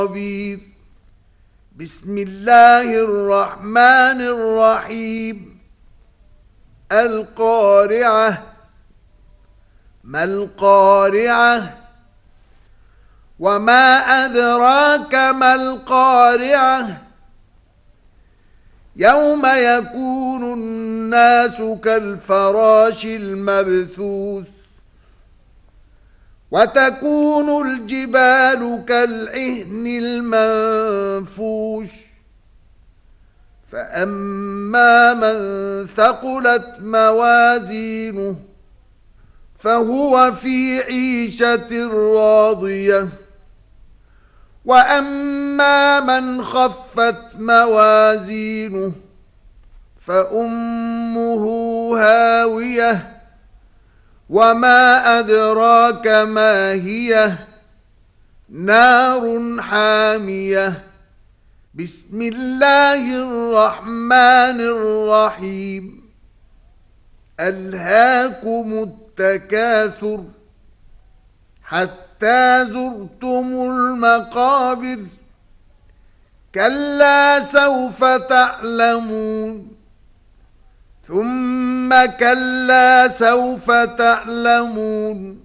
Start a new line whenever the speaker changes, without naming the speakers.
خبير. بسم الله الرحمن الرحيم. القارعة. ما القارعة؟ وما أدراك ما القارعة؟ يوم يكون الناس كالفراش المبثوث وتكون الجبال كالعهن المنفوش فأما من ثقلت موازينه فهو في عيشة راضية وأما من خفت موازينه فأمه هاوية وما أدراك ما هي نار حامية. بسم الله الرحمن الرحيم. ألهاكم التكاثر حتى زرتم المقابر كلا سوف تعلمون ثم كلا سوف تعلمون